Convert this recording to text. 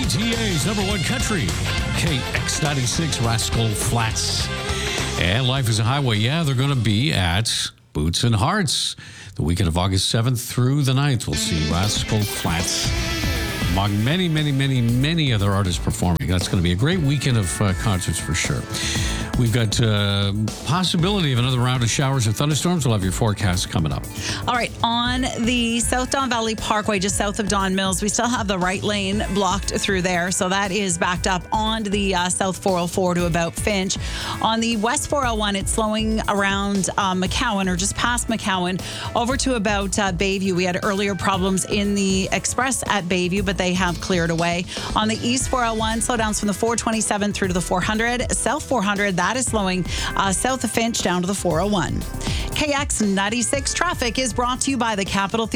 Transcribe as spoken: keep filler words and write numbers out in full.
T A's number one country, K X ninety-six, Rascal Flats. And Life is a Highway, yeah, they're going to be at Boots and Hearts the weekend of August seventh through the ninth. We'll see Rascal Flats among many, many, many, many other artists performing. That's going to be a great weekend of uh, concerts for sure. We've got uh, possibility of another round of showers or thunderstorms. We'll have your forecast coming up. All right, on the South Don Valley Parkway, just south of Don Mills, we still have the right lane blocked through there. So that is backed up on the uh, South four oh four to about Finch. On the West four oh one, it's slowing around uh, McCowan or just past McCowan over to about uh, Bayview. We had earlier problems in the Express at Bayview, but they have cleared away. On the East four oh one, slowdowns from the four twenty-seven through to the four hundred. South four hundred, that is slowing uh, south of Finch down to the four oh one. K X ninety-six traffic is brought to you by the Capital